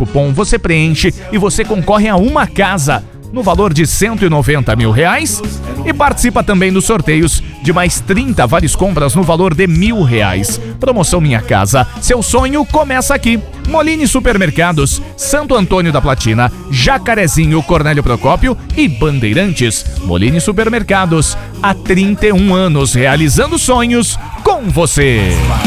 cupom, você preenche e você concorre a uma casa no valor de R$190 mil e participa também dos sorteios de mais 30 vales compras no valor de R$1.000. Promoção Minha Casa, seu sonho começa aqui. Molini Supermercados, Santo Antônio da Platina, Jacarezinho, Cornélio Procópio e Bandeirantes. Molini Supermercados, há 31 anos realizando sonhos com você.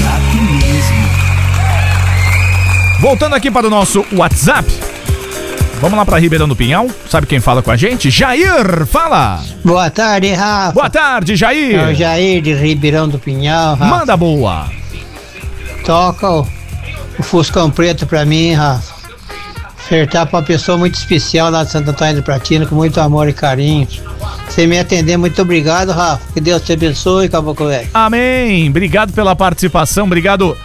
Voltando aqui para o nosso WhatsApp. Vamos lá para Ribeirão do Pinhal. Sabe quem fala com a gente? Jair, fala! Boa tarde, Rafa. Boa tarde, Jair. É o Jair de Ribeirão do Pinhal, Rafa. Manda boa. Toca o Fuscão Preto pra mim, Rafa. Ofertar pra uma pessoa muito especial lá de Santo Antônio da Platina, com muito amor e carinho. Você me atender, muito obrigado, Rafa. Que Deus te abençoe, Caboclo Velho. Amém. Obrigado pela participação, obrigado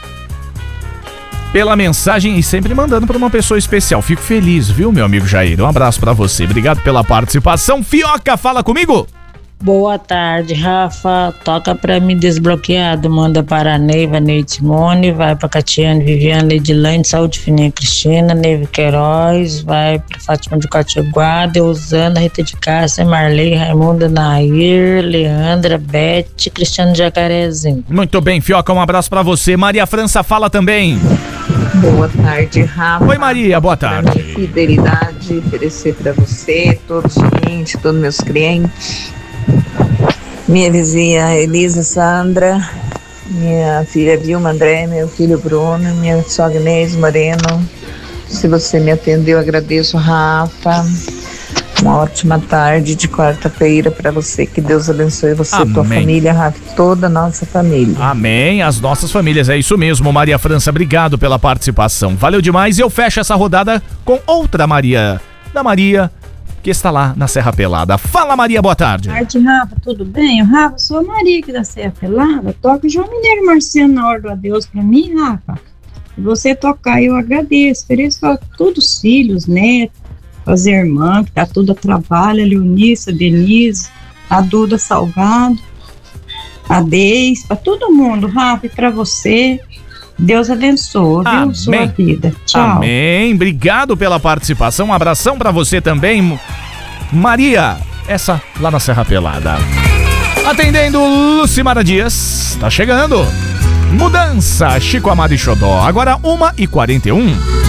pela mensagem e sempre mandando para uma pessoa especial. Fico feliz, viu, meu amigo Jair? Um abraço para você. Obrigado pela participação. Fioca, fala comigo. Boa tarde, Rafa. Toca pra mim Desbloqueado. Manda para a Neiva, Neitimone. Vai pra Catiane, Viviane, Leidilane, Saúde Fininha, Cristina, Neiva Queiroz. Vai pra Fátima de Catiguá, Deusana, Rita de Cássia, Marley, Raimunda, Nair, Leandra, Beth, Cristiano Jacarezinho. Muito bem, Fioca, um abraço pra você. Maria França fala também. Boa tarde, Rafa. Oi, Maria, boa tarde. Minha fidelidade, oferecer pra você, todos os clientes, todos meus clientes. Minha vizinha Elisa Sandra, minha filha Vilma André, meu filho Bruno, minha sogra Inês Moreno. Se você me atendeu, agradeço, Rafa. Uma ótima tarde de quarta-feira para você. Que Deus abençoe você e tua família, Rafa, toda a nossa família. Amém, as nossas famílias, é isso mesmo. Maria França, obrigado pela participação. Valeu demais e eu fecho essa rodada com outra Maria, da Maria que está lá na Serra Pelada. Fala, Maria, boa tarde. Boa tarde, Rafa, tudo bem? Rafa, sou a Maria aqui da Serra Pelada. Toca o João Mineiro Marciano na hora do adeus pra mim, Rafa. Se você tocar, eu agradeço. Ofereço para todos os filhos, netos, as irmãs, que tá tudo a trabalho, a Leonice, a Denise, a Duda Salgado, a Deis, para todo mundo, Rafa, e para você. Deus abençoe, viu, sua vida. Tchau. Amém. Obrigado pela participação. Um abração pra você também, Maria. Essa lá na Serra Pelada. Atendendo Lucimara Dias. Tá chegando. Mudança, Chico Amado e Xodó. Agora 1h41.